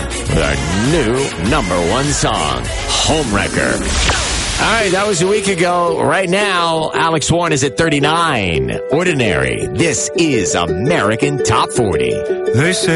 with our new number one song, Homewrecker. All right, that was a week ago. Right now, Alex Warren is at 39. Ordinary. This is American Top 40. They say